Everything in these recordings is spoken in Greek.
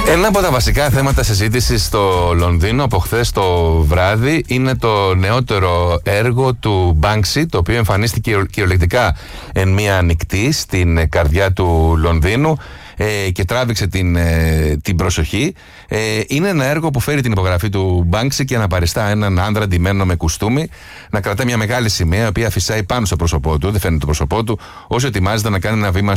Ένα από τα βασικά θέματα συζήτησης στο Λονδίνο από χθες το βράδυ είναι το νεότερο έργο του Banksy, το οποίο εμφανίστηκε κυριολεκτικά εν μία νυχτή στην καρδιά του Λονδίνου και τράβηξε την προσοχή. Είναι ένα έργο που φέρει την υπογραφή του Banksy και αναπαριστά έναν άνδρα ντυμένο με κουστούμι να κρατάει μια μεγάλη σημαία, η οποία φυσάει πάνω στο πρόσωπό του, δεν φαίνεται το πρόσωπό του, όσο ετοιμάζεται να κάνει ένα βήμα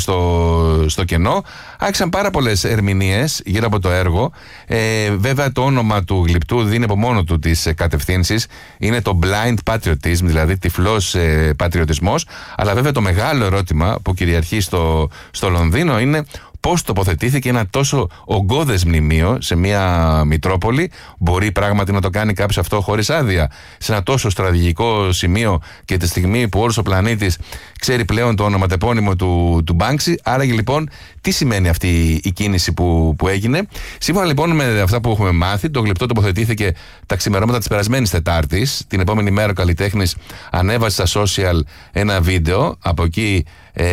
στο κενό. Άρχισαν πάρα πολλές ερμηνείες γύρω από το έργο. Βέβαια, το όνομα του γλυπτού δίνει από μόνο του τις κατευθύνσεις. Είναι το blind patriotism, δηλαδή τυφλός πατριωτισμός. Αλλά βέβαια το μεγάλο ερώτημα που κυριαρχεί στο Λονδίνο είναι πώς τοποθετήθηκε ένα τόσο ογκώδες μνημείο σε μια Μητρόπολη. Μπορεί πράγματι να το κάνει κάποιος αυτό χωρίς άδεια, σε ένα τόσο στρατηγικό σημείο και τη στιγμή που όλος ο πλανήτης ξέρει πλέον το ονοματεπώνυμο του Banksy? Άραγε λοιπόν, τι σημαίνει αυτή η κίνηση που έγινε? Σύμφωνα λοιπόν με αυτά που έχουμε μάθει, το γλυπτό τοποθετήθηκε τα ξημερώματα της περασμένης Τετάρτης. Την επόμενη μέρα ο καλλιτέχνης ανέβασε στα social ένα βίντεο. Από εκεί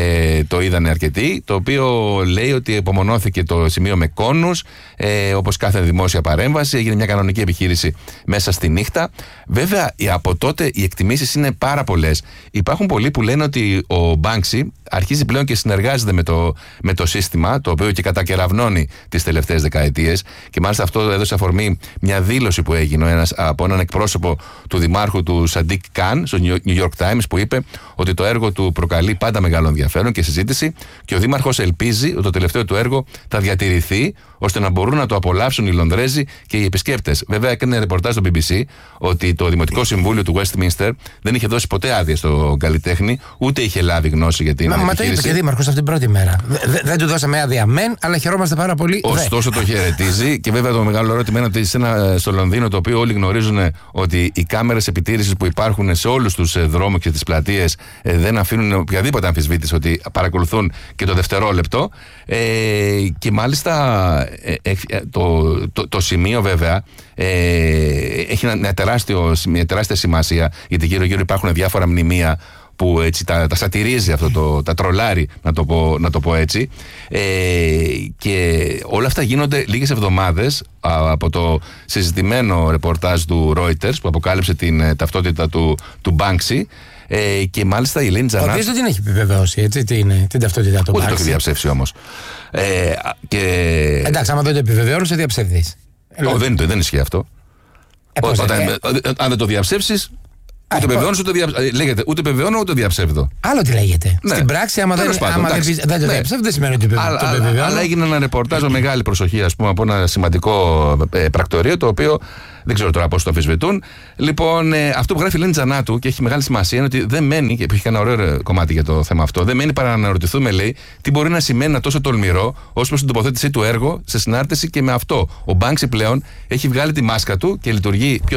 το είδανε αρκετοί, το οποίο λέει ότι απομονώθηκε το σημείο με κόνους, όπως κάθε δημόσια παρέμβαση. Έγινε μια κανονική επιχείρηση μέσα στη νύχτα. Βέβαια, από τότε οι εκτιμήσεις είναι πάρα πολλές. Υπάρχουν πολλοί που λένε ότι ο Banksy αρχίζει πλέον και συνεργάζεται με το σύστημα, το οποίο και κατακεραυνώνει τις τελευταίες δεκαετίες. Και μάλιστα αυτό έδωσε αφορμή μια δήλωση που έγινε από έναν εκπρόσωπο του δημάρχου του Σαντίκ Καν στο New York Times, που είπε ότι το έργο του προκαλεί πάντα μεγάλο ενδιαφέρον και συζήτηση, και ο δήμαρχος ελπίζει ότι το τελευταίο του έργο θα διατηρηθεί ώστε να μπορούν να το απολαύσουν οι Λονδρέζοι και οι επισκέπτες. Βέβαια, έκανε ρεπορτάζ στο BBC ότι το Δημοτικό Συμβούλιο του Westminster δεν είχε δώσει ποτέ άδεια στον καλλιτέχνη, ούτε είχε λάβει γνώση για την επιχείρηση. Μα το είπε και δήμαρχος αυτή την πρώτη μέρα. Δεν του δώσαμε άδεια μεν, αλλά χαιρόμαστε πάρα πολύ. Ωστόσο το χαιρετίζει. Και βέβαια το μεγάλο ερώτημα είναι ότι στο Λονδίνο, το οποίο όλοι γνωρίζουν ότι οι κάμερες επιτήρησης που υπάρχουν σε όλους τους δρόμους και τις πλατείες δεν αφήνουν οποιαδήποτε αμφισβήτηση ότι παρακολουθούν και το δευτερόλεπτο. Και μάλιστα το σημείο βέβαια έχει μια τεράστια σημασία, γιατί γύρω-γύρω υπάρχουν διάφορα μνημεία που έτσι τα σατυρίζει αυτό, τα τρολάρει, να το πω έτσι. Και όλα αυτά γίνονται λίγες εβδομάδες από το συζητημένο ρεπορτάζ του Reuters που αποκάλυψε την ταυτότητα του Banksy. Και μάλιστα η Ελένη Τζανάτου. Ο οποίος δεν την έχει επιβεβαιώσει, έτσι, την ταυτότητα του Banksy. Ούτε το έχει διαψεύσει όμως. Εντάξει, άμα δεν το επιβεβαιώνεις, διαψεύδεις. Δεν ισχύει αυτό. Αν δεν το διαψεύσεις, ούτε επιβεβαιώνω ούτε επιβεβαιώνω ούτε διαψεύδω. Άλλο τι λέγεται. Ναι. Στην πράξη, άμα δεν το διαψεύδω, δεν σημαίνει ότι το επιβεβαιώνω. Αλλά έγινε ένα ρεπορτάζ με μεγάλη προσοχή, ας πούμε, από ένα σημαντικό πρακτορείο, το οποίο δεν ξέρω τώρα πώς το αμφισβητούν. Λοιπόν, αυτό που γράφει η Ελένη Τζανάτου και έχει μεγάλη σημασία είναι ότι δεν μένει, και έχει ένα ωραίο κομμάτι για το θέμα αυτό, δεν μένει παρά να αναρωτηθούμε, λέει, τι μπορεί να σημαίνει ένα τόσο τολμηρό ως προς την τοποθέτησή του έργο σε συνάρτηση και με αυτό. Ο Banksy πλέον έχει βγάλει τη μάσκα του και λειτουργεί πιο